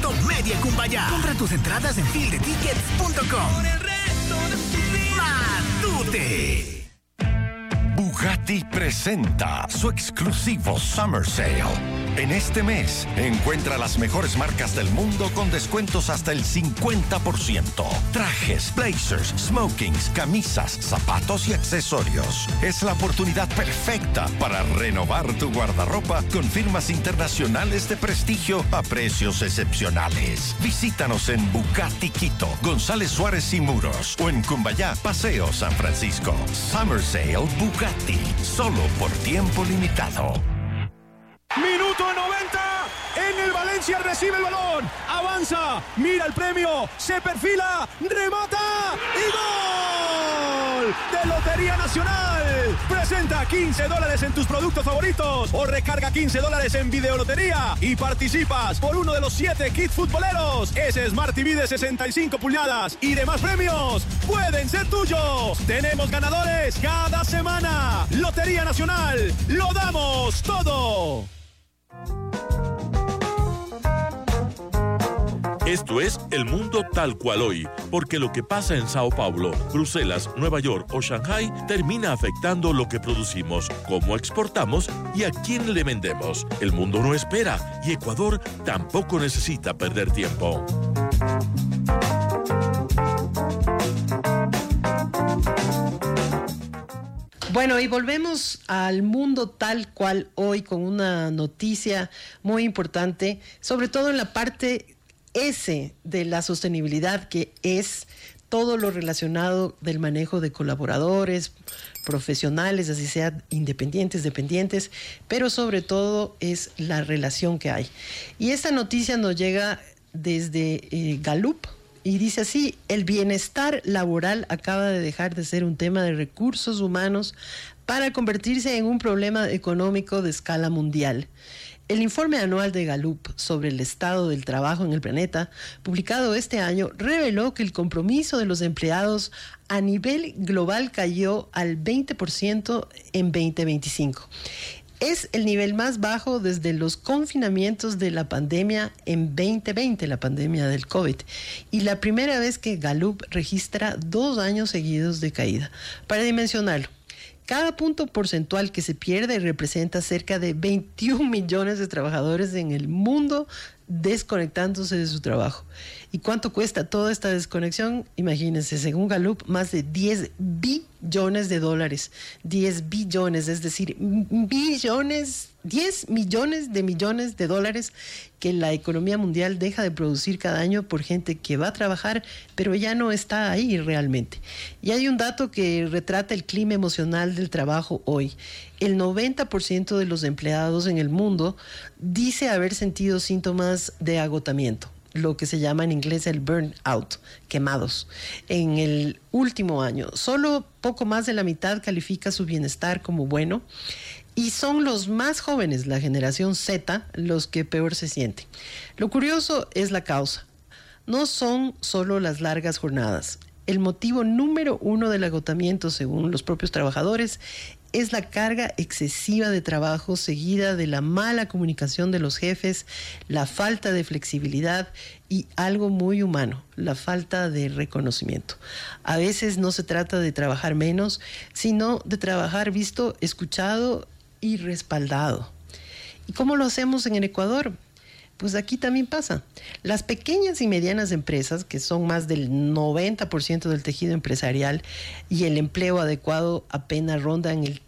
Top Media Cumbayá. Compra tus entradas en fieldetickets.com. Por el resto de tu vida. Matute. Bugatti presenta su exclusivo Summer Sale. En este mes, encuentra las mejores marcas del mundo con descuentos hasta el 50%. Trajes, blazers, smokings, camisas, zapatos y accesorios. Es la oportunidad perfecta para renovar tu guardarropa con firmas internacionales de prestigio a precios excepcionales. Visítanos en Bugatti Quito, González Suárez y Muros o en Cumbayá, Paseo San Francisco. Summer Sale Bugatti, solo por tiempo limitado. Minuto 90, en el Valencia recibe el balón, avanza, mira el premio, se perfila, remata y ¡gol! De Lotería Nacional. Presenta $15 en tus productos favoritos o recarga $15 en Videolotería y participas por uno de los 7 kits futboleros. Ese Smart TV de 65 pulgadas y demás premios pueden ser tuyos. Tenemos ganadores cada semana. Lotería Nacional, lo damos todo. Esto es El Mundo Tal Cual Hoy, porque lo que pasa en Sao Paulo, Bruselas, Nueva York o Shanghai termina afectando lo que producimos, cómo exportamos y a quién le vendemos. El mundo no espera y Ecuador tampoco necesita perder tiempo. Bueno, y volvemos al mundo tal cual hoy con una noticia muy importante, sobre todo en la parte S de la sostenibilidad, que es todo lo relacionado del manejo de colaboradores, profesionales, así sean independientes, dependientes, pero sobre todo es la relación que hay. Y esta noticia nos llega desde Gallup. Y dice así: el bienestar laboral acaba de dejar de ser un tema de recursos humanos para convertirse en un problema económico de escala mundial. El informe anual de Gallup sobre el estado del trabajo en el planeta, publicado este año, reveló que el compromiso de los empleados a nivel global cayó al 20% en 2025. Es el nivel más bajo desde los confinamientos de la pandemia en 2020, la pandemia del COVID, y la primera vez que Gallup registra 2 años seguidos de caída. Para dimensionarlo, cada punto porcentual que se pierde representa cerca de 21 millones de trabajadores en el mundo desconectándose de su trabajo. ¿Y cuánto cuesta toda esta desconexión? Imagínense, según Gallup, más de 10 billones de dólares. 10 billones, es decir, billones, 10 millones de dólares que la economía mundial deja de producir cada año por gente que va a trabajar, pero ya no está ahí realmente. Y hay un dato que retrata el clima emocional del trabajo hoy. El 90% de los empleados en el mundo dice haber sentido síntomas de agotamiento, lo que se llama en inglés el burnout, quemados. En el último año, solo poco más de la mitad califica su bienestar como bueno, y son los más jóvenes, la generación Z, los que peor se sienten. Lo curioso es la causa. No son solo las largas jornadas. El motivo número 1 del agotamiento, según los propios trabajadores, es la carga excesiva de trabajo seguida de la mala comunicación de los jefes, la falta de flexibilidad y algo muy humano, la falta de reconocimiento. A veces no se trata de trabajar menos, sino de trabajar visto, escuchado y respaldado. ¿Y cómo lo hacemos en el Ecuador? Pues aquí también pasa. Las pequeñas y medianas empresas, que son más del 90% del tejido empresarial y el empleo adecuado apenas rondan el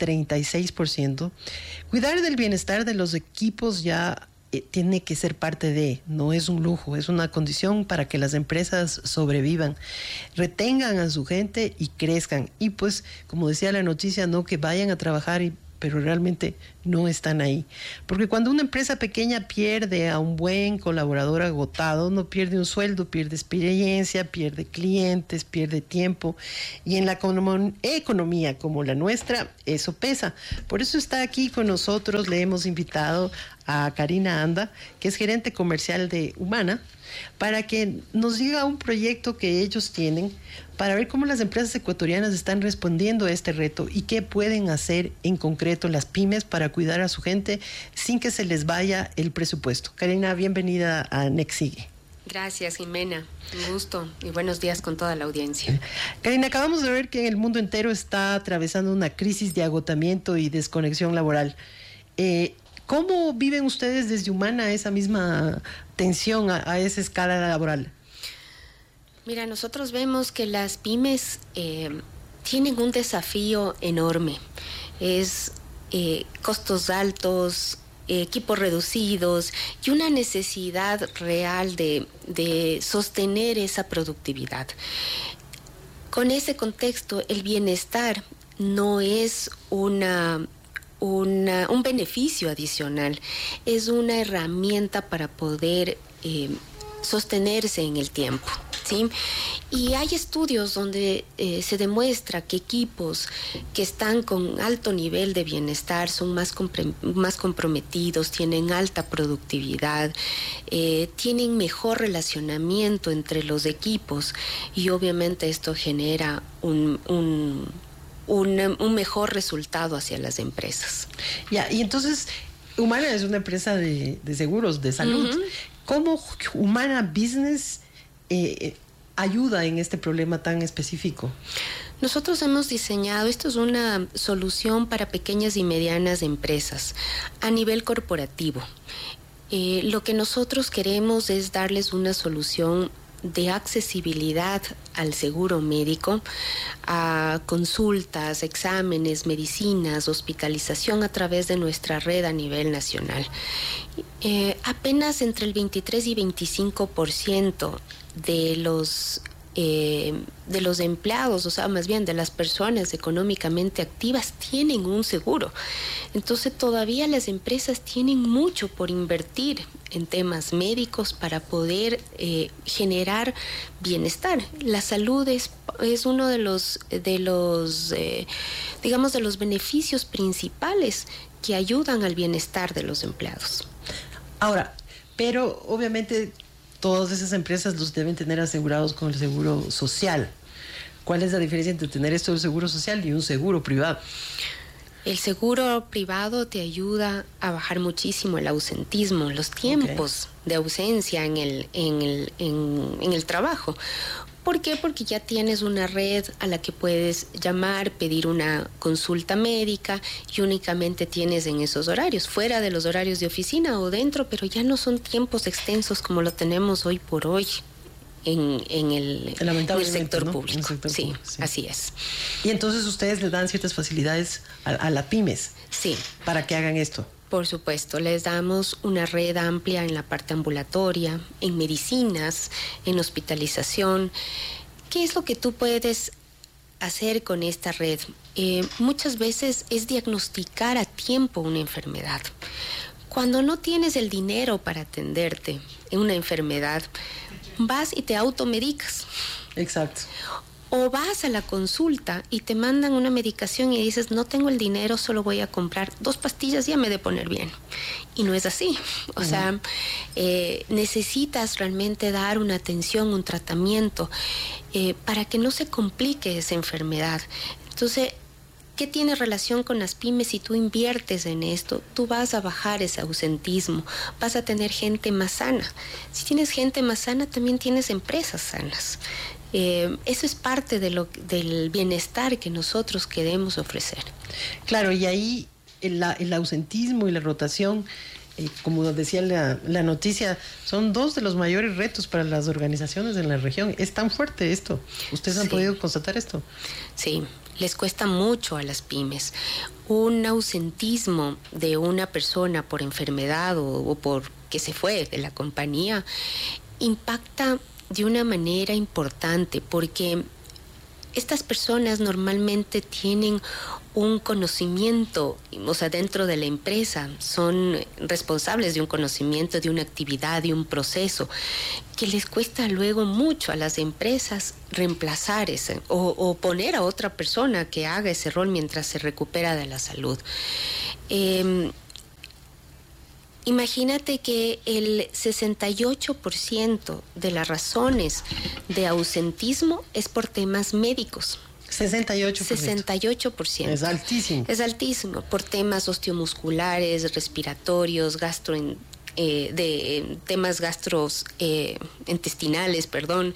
36%, cuidar del bienestar de los equipos ya tiene que ser parte de, no es un lujo, es una condición para que las empresas sobrevivan, retengan a su gente y crezcan. Y pues, como decía la noticia, no que vayan a trabajar pero realmente no están ahí. Porque cuando una empresa pequeña pierde a un buen colaborador agotado, no pierde un sueldo, pierde experiencia, pierde clientes, pierde tiempo. Y en la economía como la nuestra, eso pesa. Por eso está aquí con nosotros, le hemos invitado a Karina Anda, que es gerente comercial de Humana, para que nos diga un proyecto que ellos tienen para ver cómo las empresas ecuatorianas están respondiendo a este reto y qué pueden hacer en concreto las pymes para cuidar a su gente sin que se les vaya el presupuesto. Karina, bienvenida a Nexigue. Gracias, Jimena. Un gusto y buenos días con toda la audiencia. Karina, acabamos de ver que el mundo entero está atravesando una crisis de agotamiento y desconexión laboral. ¿Cómo viven ustedes desde Humana esa misma tensión a esa escala laboral? Mira, nosotros vemos que las pymes tienen un desafío enorme. Es costos altos, equipos reducidos y una necesidad real de sostener esa productividad. Con ese contexto, el bienestar no es un beneficio adicional, es una herramienta para poder sostenerse en el tiempo, ¿sí? Y hay estudios donde se demuestra que equipos que están con alto nivel de bienestar son más comprometidos, tienen alta productividad, tienen mejor relacionamiento entre los equipos y obviamente esto genera un mejor resultado hacia las empresas. Ya, y entonces Humana es una empresa de seguros, de salud. Uh-huh. ¿Cómo Humana Business ayuda en este problema tan específico? Nosotros hemos diseñado, esto es una solución para pequeñas y medianas empresas a nivel corporativo. Lo que nosotros queremos es darles una solución de accesibilidad al seguro médico, a consultas, exámenes, medicinas, hospitalización a través de nuestra red a nivel nacional. Apenas entre el 23 y 25% de los empleados, o sea, más bien de las personas económicamente activas tienen un seguro. Entonces todavía las empresas tienen mucho por invertir en temas médicos para poder generar bienestar. La salud es uno de los beneficios principales que ayudan al bienestar de los empleados. Ahora, pero obviamente todas esas empresas los deben tener asegurados con el seguro social. ¿Cuál es la diferencia entre tener esto del seguro social y un seguro privado? El seguro privado te ayuda a bajar muchísimo el ausentismo, los tiempos de ausencia en el trabajo. ¿Por qué? Porque ya tienes una red a la que puedes llamar, pedir una consulta médica y únicamente tienes en esos horarios, fuera de los horarios de oficina o dentro, pero ya no son tiempos extensos como lo tenemos hoy por hoy en el sector público. Sí, así es. Y entonces ustedes les dan ciertas facilidades a las pymes. Sí. Para que hagan esto. Por supuesto, les damos una red amplia en la parte ambulatoria, en medicinas, en hospitalización. ¿Qué es lo que tú puedes hacer con esta red? Muchas veces es diagnosticar a tiempo una enfermedad. Cuando no tienes el dinero para atenderte en una enfermedad, vas y te automedicas. Exacto. O vas a la consulta y te mandan una medicación y dices, no tengo el dinero, solo voy a comprar 2 pastillas y ya me he de poner bien. Y no es así. O sea, necesitas realmente dar una atención, un tratamiento, para que no se complique esa enfermedad. Entonces, ¿qué tiene relación con las pymes? Si tú inviertes en esto, tú vas a bajar ese ausentismo, vas a tener gente más sana. Si tienes gente más sana, también tienes empresas sanas. Eso es parte del bienestar que nosotros queremos ofrecer. Claro, y ahí el ausentismo y la rotación, como decía la noticia, son 2 de los mayores retos para las organizaciones en la región. Es tan fuerte esto. ¿Ustedes han podido constatar esto? Sí, les cuesta mucho a las pymes. Un ausentismo de una persona por enfermedad o por que se fue de la compañía impacta de una manera importante, porque estas personas normalmente tienen un conocimiento, o sea, dentro de la empresa son responsables de un conocimiento, de una actividad, de un proceso, que les cuesta luego mucho a las empresas reemplazar ese o poner a otra persona que haga ese rol mientras se recupera de la salud. Imagínate que el 68% de las razones de ausentismo es por temas médicos. 68%. Es altísimo. Es altísimo, por temas osteomusculares, respiratorios, de temas gastrointestinales,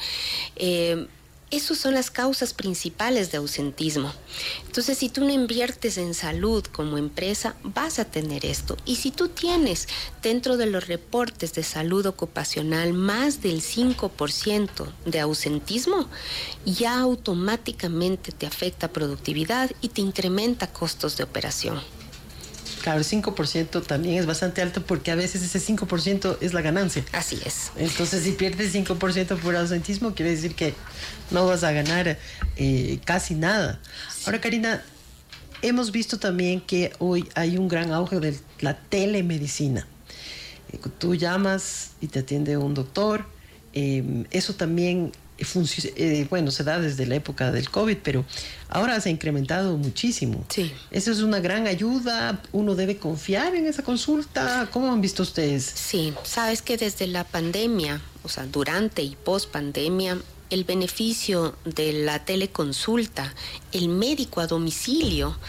esas son las causas principales de ausentismo. Entonces, si tú no inviertes en salud como empresa, vas a tener esto. Y si tú tienes dentro de los reportes de salud ocupacional más del 5% de ausentismo, ya automáticamente te afecta productividad y te incrementa costos de operación. Claro, el 5% también es bastante alto porque a veces ese 5% es la ganancia. Así es. Entonces, si pierdes 5% por ausentismo, quiere decir que no vas a ganar casi nada. Sí. Ahora, Karina, hemos visto también que hoy hay un gran auge de la telemedicina. Tú llamas y te atiende un doctor. Eso también se da desde la época del COVID, pero ahora se ha incrementado muchísimo. Sí. Eso es una gran ayuda. Uno debe confiar en esa consulta. ¿Cómo han visto ustedes? Sí, sabes que desde la pandemia, o sea, durante y post pandemia, el beneficio de la teleconsulta, el médico a domicilio,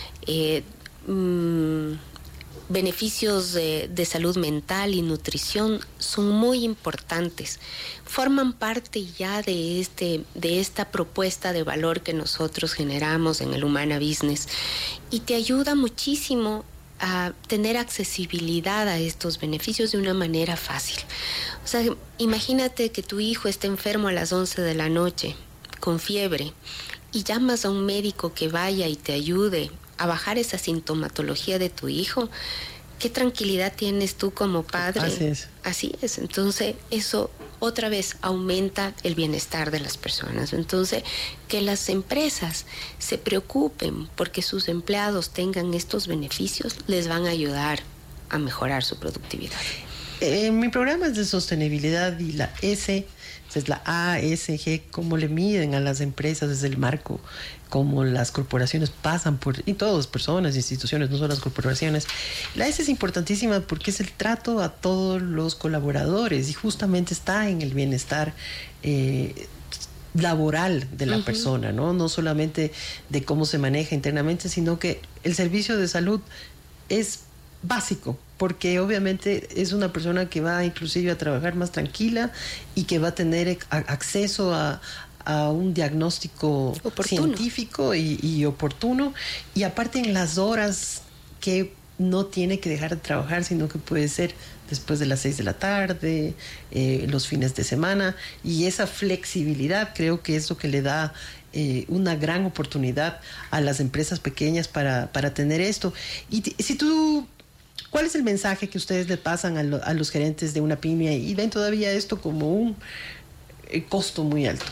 beneficios de salud mental y nutrición son muy importantes. Forman parte ya de esta propuesta de valor que nosotros generamos en el Humana Business y te ayuda muchísimo a tener accesibilidad a estos beneficios de una manera fácil. O sea, imagínate que tu hijo está enfermo a las 11 de la noche con fiebre y llamas a un médico que vaya y te ayude a bajar esa sintomatología de tu hijo. ¿Qué tranquilidad tienes tú como padre? Así es. Así es. Entonces, eso otra vez aumenta el bienestar de las personas. Entonces, que las empresas se preocupen porque sus empleados tengan estos beneficios, les van a ayudar a mejorar su productividad. Mi programa es de sostenibilidad y la S, es la ASG, cómo le miden a las empresas desde el marco, cómo las corporaciones pasan por, y todas personas, instituciones, no solo las corporaciones. La S es importantísima porque es el trato a todos los colaboradores y justamente está en el bienestar laboral de la persona, ¿no? No solamente de cómo se maneja internamente, sino que el servicio de salud es básico, porque obviamente es una persona que va inclusive a trabajar más tranquila y que va a tener acceso a un diagnóstico científico y oportuno, y aparte en las horas que no tiene que dejar de trabajar, sino que puede ser después de las 6 de la tarde, los fines de semana, y esa flexibilidad creo que es lo que le da una gran oportunidad a las empresas pequeñas para tener esto. Y si tú, ¿cuál es el mensaje que ustedes le pasan a los gerentes de una pyme y ven todavía esto como un costo muy alto?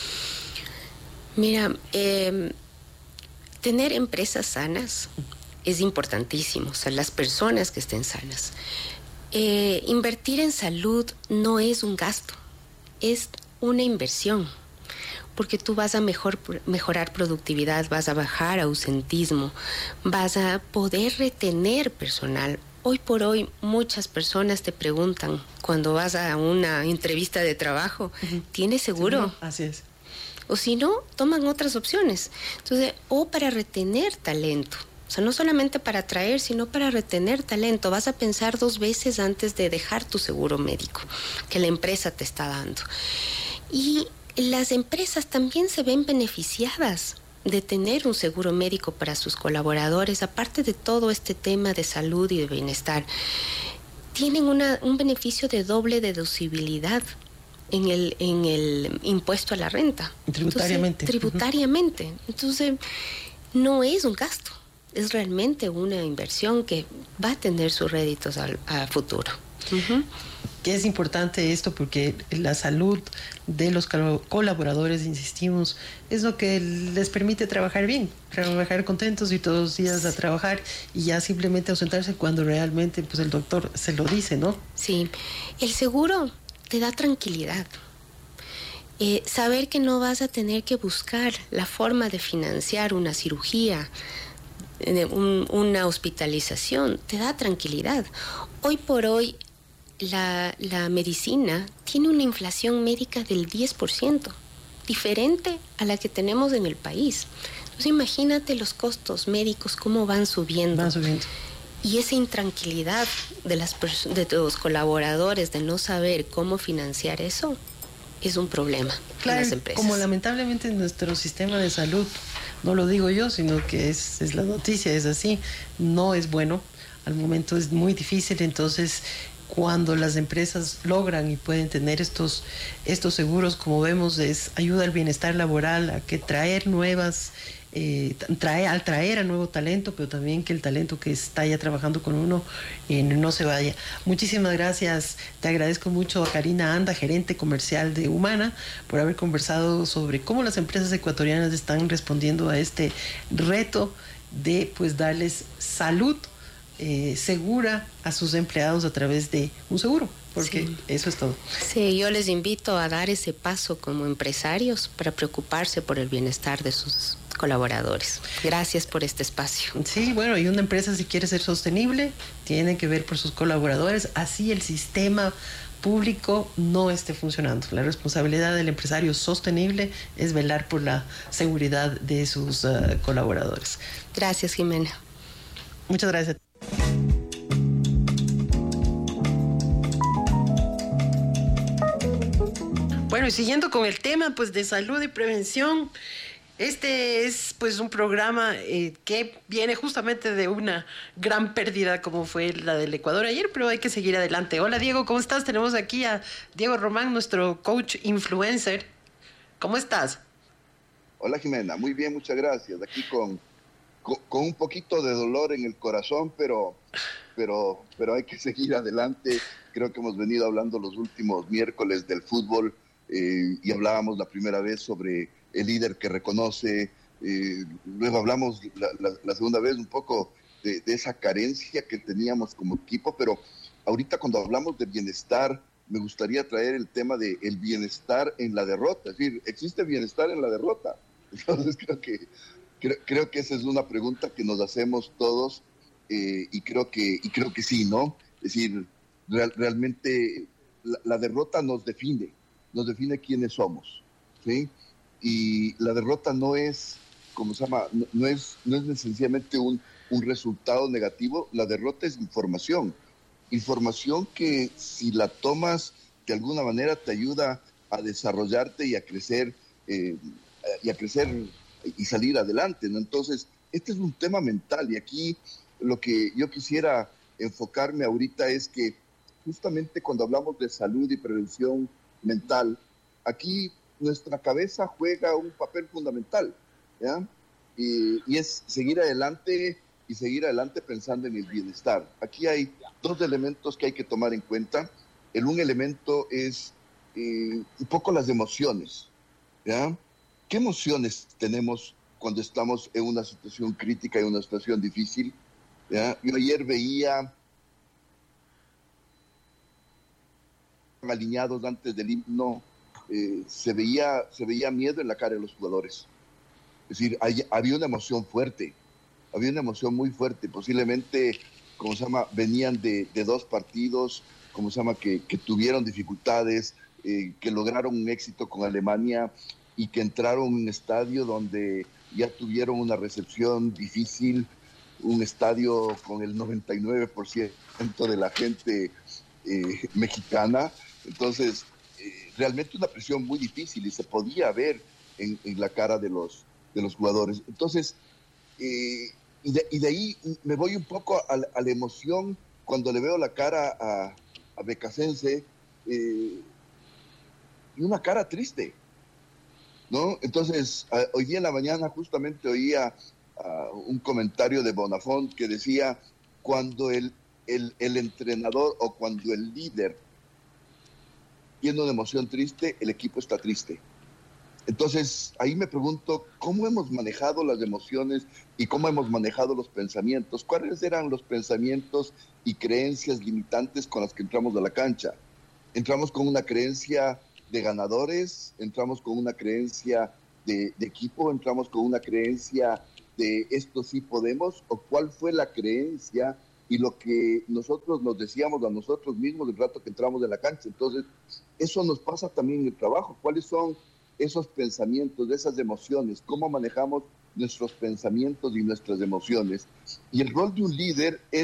Mira, tener empresas sanas es importantísimo, o sea, las personas que estén sanas. Invertir en salud no es un gasto, es una inversión, porque tú vas a mejorar productividad, vas a bajar ausentismo, vas a poder retener personal. Hoy por hoy muchas personas te preguntan cuando vas a una entrevista de trabajo, ¿tienes seguro? Sí, así es. O si no, toman otras opciones. Entonces, o para retener talento. O sea, no solamente para atraer, sino para retener talento. Vas a pensar 2 veces antes de dejar tu seguro médico que la empresa te está dando. Y las empresas también se ven beneficiadas de tener un seguro médico para sus colaboradores, aparte de todo este tema de salud y de bienestar. Tienen un beneficio de doble deducibilidad en el impuesto a la renta. Tributariamente. Tributariamente. Entonces, no es un gasto, es realmente una inversión que va a tener sus réditos a futuro. Que es importante esto porque la salud de los colaboradores, insistimos, es lo que les permite trabajar bien, trabajar contentos y todos los días a trabajar, y ya simplemente ausentarse cuando realmente pues el doctor se lo dice, ¿no? Sí, el seguro te da tranquilidad. Saber que no vas a tener que buscar la forma de financiar una cirugía, una hospitalización, te da tranquilidad. Hoy por hoy la medicina tiene una inflación médica del 10%, diferente a la que tenemos en el país. Entonces imagínate los costos médicos cómo van subiendo. Van subiendo. Y esa intranquilidad de los colaboradores de no saber cómo financiar eso es un problema en las empresas. Como lamentablemente en nuestro sistema de salud, no lo digo yo, sino que es la noticia, es así, no es bueno, al momento es muy difícil. Entonces cuando las empresas logran y pueden tener estos seguros, como vemos, es ayuda al bienestar laboral, a que traer a nuevo talento, pero también que el talento que está ya trabajando con uno no se vaya. Muchísimas gracias, te agradezco mucho a Karina Anda, gerente comercial de Humana, por haber conversado sobre cómo las empresas ecuatorianas están respondiendo a este reto de pues darles salud segura a sus empleados a través de un seguro, porque sí, eso es todo. Sí, yo les invito a dar ese paso como empresarios para preocuparse por el bienestar de sus colaboradores. Gracias por este espacio. Sí, bueno, y una empresa, si quiere ser sostenible, tiene que ver por sus colaboradores, así el sistema público no esté funcionando. La responsabilidad del empresario sostenible es velar por la seguridad de sus colaboradores. Gracias, Jimena. Muchas gracias. Bueno, y siguiendo con el tema pues de salud y prevención, este es pues un programa que viene justamente de una gran pérdida como fue la del Ecuador ayer, pero hay que seguir adelante. Hola Diego, ¿cómo estás? Tenemos aquí a Diego Román, nuestro coach influencer. ¿Cómo estás? Hola Jimena, muy bien, muchas gracias. Aquí con un poquito de dolor en el corazón, pero hay que seguir adelante. Creo que hemos venido hablando los últimos miércoles del fútbol y hablábamos la primera vez sobre el líder que reconoce, luego hablamos la segunda vez un poco de esa carencia que teníamos como equipo, pero ahorita cuando hablamos de bienestar, me gustaría traer el tema de el bienestar en la derrota. Es decir, ¿existe bienestar en la derrota? Entonces creo que esa es una pregunta que nos hacemos todos y creo que sí, ¿no? Es decir, realmente la derrota nos define quiénes somos, ¿sí? Y la derrota no es, ¿cómo se llama? No es sencillamente un resultado negativo. La derrota es información que si la tomas de alguna manera te ayuda a desarrollarte y a crecer y salir adelante, ¿no? Entonces, este es un tema mental y aquí lo que yo quisiera enfocarme ahorita es que justamente cuando hablamos de salud y prevención mental, aquí nuestra cabeza juega un papel fundamental, ¿ya? Y es seguir adelante pensando en el bienestar. Aquí hay dos elementos que hay que tomar en cuenta. Un elemento es un poco las emociones, ¿ya? ¿Qué emociones tenemos cuando estamos en una situación crítica, en una situación difícil? ¿Ya? Yo ayer veía alineados antes del himno, se veía miedo en la cara de los jugadores. Es decir, había una emoción fuerte, había una emoción muy fuerte. Posiblemente, ¿cómo se llama? Venían de dos partidos, ¿cómo se llama? Que tuvieron dificultades, que lograron un éxito con Alemania y que entraron a un estadio donde ya tuvieron una recepción difícil, un estadio con el 99% de la gente mexicana. Entonces, realmente una presión muy difícil y se podía ver en la cara de los jugadores. Entonces, y de ahí me voy un poco a la emoción cuando le veo la cara a Becassense y una cara triste, ¿no? Entonces, hoy día en la mañana justamente oía un comentario de Bonafont que decía, cuando el entrenador o cuando el líder tiene una emoción triste, el equipo está triste. Entonces, ahí me pregunto, ¿cómo hemos manejado las emociones y cómo hemos manejado los pensamientos? ¿Cuáles eran los pensamientos y creencias limitantes con las que entramos a la cancha? ¿Entramos con una creencia de ganadores? ¿Entramos con una creencia de equipo? ¿Entramos con una creencia de esto sí podemos? ¿O cuál fue la creencia y lo que nosotros nos decíamos a nosotros mismos el rato que entramos en la cancha? Entonces, eso nos pasa también en el trabajo. ¿Cuáles son esos pensamientos, esas emociones? ¿Cómo manejamos nuestros pensamientos y nuestras emociones? Y el rol de un líder es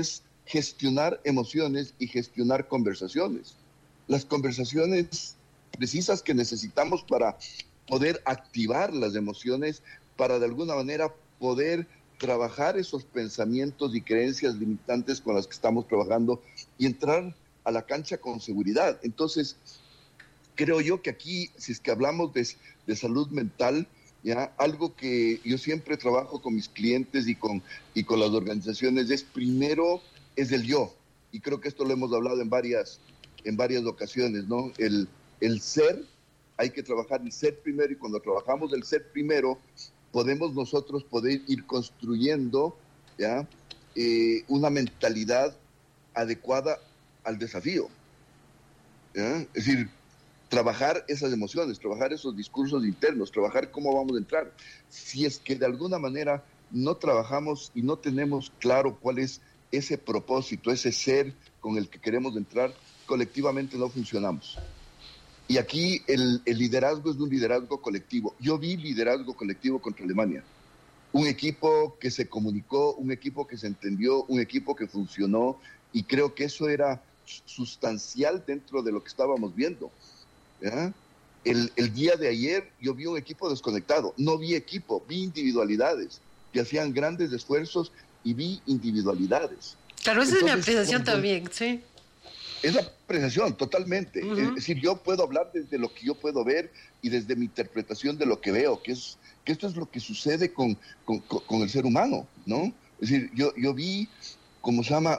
gestionar emociones y gestionar conversaciones. Las conversaciones precisas que necesitamos para poder activar las emociones, para de alguna manera poder trabajar esos pensamientos y creencias limitantes con las que estamos trabajando y entrar a la cancha con seguridad. Entonces, creo yo que aquí, si es que hablamos de salud mental, ¿ya? Algo que yo siempre trabajo con mis clientes y con las organizaciones primero es el yo. Y creo que esto lo hemos hablado en varias ocasiones, ¿no? El ser, hay que trabajar el ser primero, y cuando trabajamos el ser primero, podemos nosotros ir construyendo, ¿ya? Una mentalidad adecuada al desafío, ¿ya? Es decir, trabajar esas emociones, trabajar esos discursos internos, trabajar cómo vamos a entrar. Si es que de alguna manera no trabajamos y no tenemos claro cuál es ese propósito, ese ser con el que queremos entrar, colectivamente no funcionamos. Y aquí el liderazgo es un liderazgo colectivo. Yo vi liderazgo colectivo contra Alemania. Un equipo que se comunicó, un equipo que se entendió, un equipo que funcionó, y creo que eso era sustancial dentro de lo que estábamos viendo, ¿ya? El día de ayer yo vi un equipo desconectado, no vi equipo, vi individualidades que hacían grandes esfuerzos y vi individualidades. Claro, esa es mi apreciación también, sí. Es la apreciación, totalmente. Uh-huh. Es decir, yo puedo hablar desde lo que yo puedo ver y desde mi interpretación de lo que veo, que esto es lo que sucede con el ser humano, ¿no? Es decir, yo vi, ¿cómo se llama?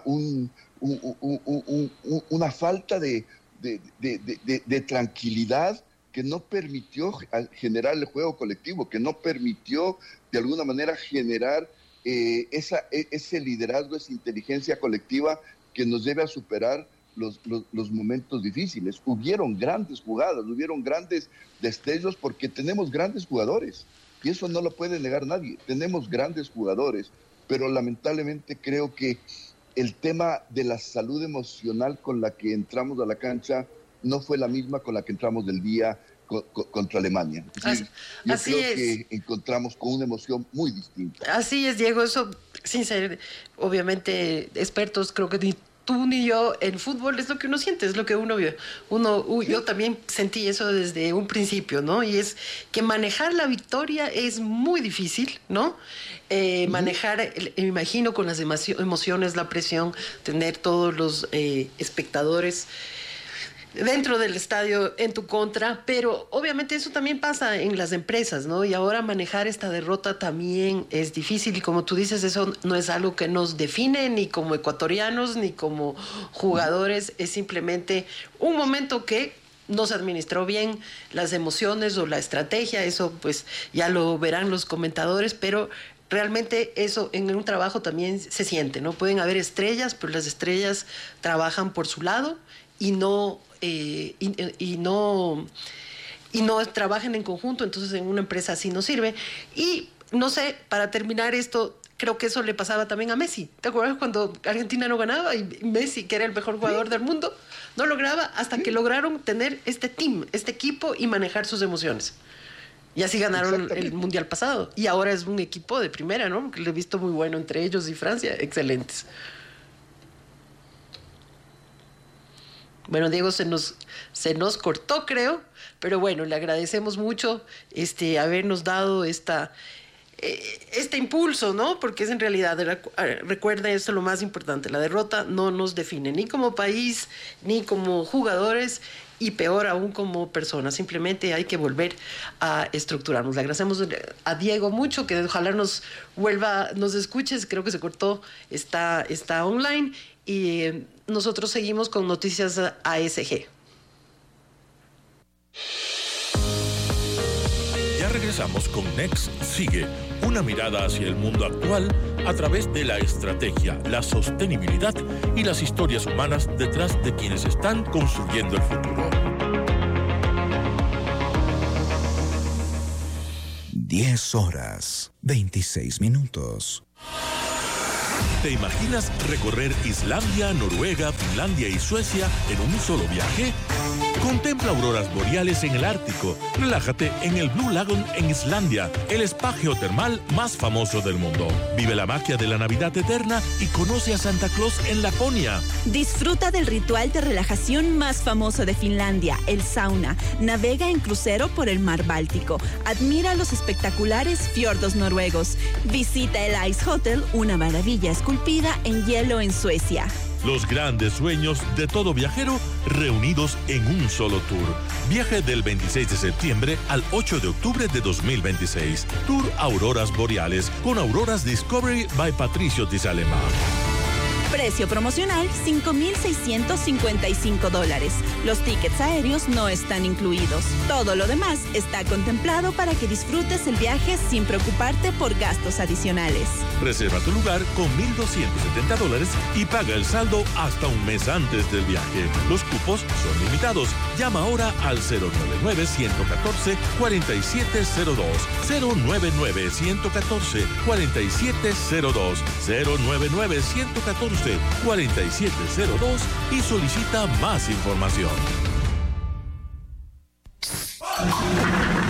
Una falta de tranquilidad que no permitió generar el juego colectivo, que no permitió de alguna manera generar ese liderazgo, esa inteligencia colectiva que nos debe a superar los momentos difíciles. Hubieron grandes jugadas, hubieron grandes destellos, porque tenemos grandes jugadores, y eso no lo puede negar nadie. Tenemos grandes jugadores, pero lamentablemente creo que el tema de la salud emocional con la que entramos a la cancha no fue la misma con la que entramos del día contra Alemania. Yo creo que encontramos con una emoción muy distinta. Así es, Diego, eso sin ser obviamente expertos, creo que ni tú ni yo en fútbol es lo que uno siente, es lo que uno vio. Yo también sentí eso desde un principio, ¿no? Y es que manejar la victoria es muy difícil, ¿no? Manejar, me imagino, con las emociones, la presión, tener todos los espectadores dentro del estadio en tu contra, pero obviamente eso también pasa en las empresas, ¿no? Y ahora manejar esta derrota también es difícil, y como tú dices, eso no es algo que nos define ni como ecuatorianos ni como jugadores, es simplemente un momento que no se administró bien las emociones o la estrategia. Eso pues ya lo verán los comentadores, pero realmente eso en un trabajo también se siente, ¿no? Pueden haber estrellas, pero las estrellas trabajan por su lado y no trabajen en conjunto. Entonces en una empresa así no sirve. Y no sé, para terminar esto, creo que eso le pasaba también a Messi. ¿Te acuerdas cuando Argentina no ganaba y Messi, que era el mejor jugador del mundo, no lograba hasta que lograron tener este equipo y manejar sus emociones? Y así ganaron el Mundial pasado. Y ahora es un equipo de primera, ¿no? Que lo he visto muy bueno entre ellos y Francia. Excelentes. Bueno, Diego, se nos cortó, creo, pero bueno, le agradecemos mucho habernos dado este impulso, ¿no? Porque es en realidad, recuerda esto, lo más importante: la derrota no nos define ni como país, ni como jugadores, y peor aún como personas. Simplemente hay que volver a estructurarnos. Le agradecemos a Diego mucho, que ojalá nos escuches. Creo que se cortó, está online, y nosotros seguimos con Noticias ASG. Ya regresamos con Next Sigue, una mirada hacia el mundo actual a través de la estrategia, la sostenibilidad y las historias humanas detrás de quienes están construyendo el futuro. 10:26. ¿Te imaginas recorrer Islandia, Noruega, Finlandia y Suecia en un solo viaje? Contempla auroras boreales en el Ártico. Relájate en el Blue Lagoon en Islandia, el spa geotermal más famoso del mundo. Vive la magia de la Navidad eterna y conoce a Santa Claus en Laponia. Disfruta del ritual de relajación más famoso de Finlandia, el sauna. Navega en crucero por el mar Báltico. Admira los espectaculares fiordos noruegos. Visita el Ice Hotel, una maravilla esculpida en hielo en Suecia. Los grandes sueños de todo viajero reunidos en un solo tour. Viaje del 26 de septiembre al 8 de octubre de 2026. Tour Auroras Boreales con Auroras Discovery by Patricio Di Salema. Precio promocional, $5,655. Los tickets aéreos no están incluidos. Todo lo demás está contemplado para que disfrutes el viaje sin preocuparte por gastos adicionales. Reserva tu lugar con $1,270 y paga el saldo hasta un mes antes del viaje. Los cupos son limitados. Llama ahora al 099-114-4702. 099-114-4702. 099-114-4702 y solicita más información.